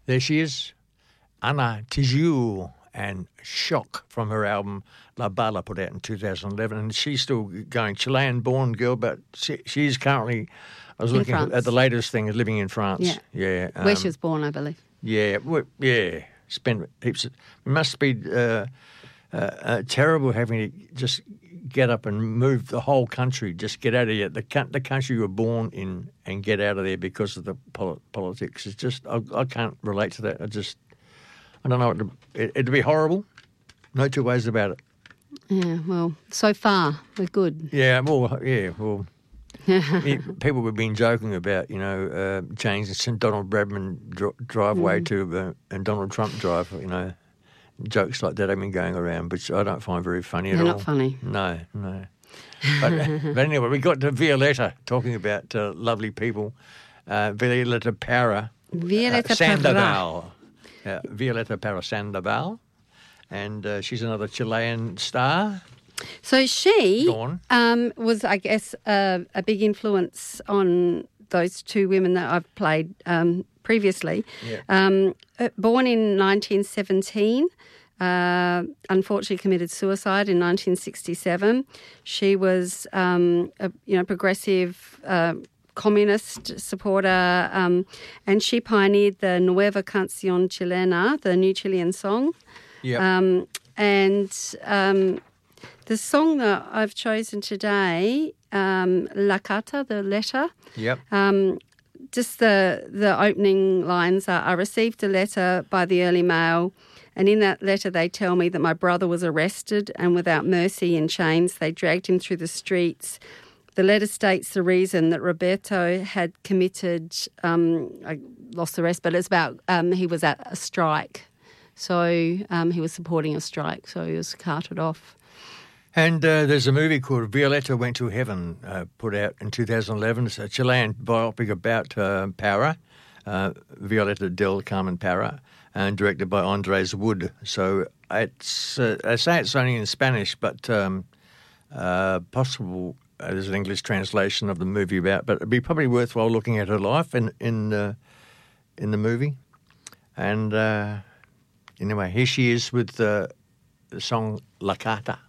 There she is, Ana Tijoux, and Shock from her album La Bala, put out in 2011. And she's still going, Chilean-born girl, but she's currently, I was looking at the latest thing, is living in France. Yeah. Where she was born, I believe. Yeah, spent heaps of, it must be terrible having to just get up and move the whole country, just get out of here, the country you were born in, and get out of there because of the politics. It's just, I can't relate to that. I don't know. It'd be horrible. No two ways about it. Yeah, well, so far we're good. Yeah, well. People have been joking about, changing St Donald Bradman driveway to and Donald Trump Drive. Jokes like that have been going around, which I don't find very funny at all. They're not funny. No. But anyway, we got to Violeta talking about lovely people. Violeta Parra. Violeta Sandoval. Violeta Parra Sandoval. And she's another Chilean star. So she was, I guess, a big influence on those two women that I've played previously. Yeah. Born in 1917, unfortunately committed suicide in 1967. She was, a progressive communist supporter, and she pioneered the Nueva Canción Chilena, the new Chilean song. Yeah. The song that I've chosen today, La Carta, the letter. Yep. Just the opening lines are, I received a letter by the early mail, and in that letter they tell me that my brother was arrested, and without mercy in chains they dragged him through the streets. The letter states the reason that Roberto had committed, I lost the rest, but it's about he was at a strike. So he was supporting a strike, so he was carted off. And there's a movie called Violeta Went to Heaven, put out in 2011. It's a Chilean biopic about Parra, Violeta del Carmen Parra, and directed by Andres Wood. So it's I say it's only in Spanish, but possible there's an English translation of the movie about. But it'd be probably worthwhile looking at her life in the movie. And anyway, here she is with the song La Carta.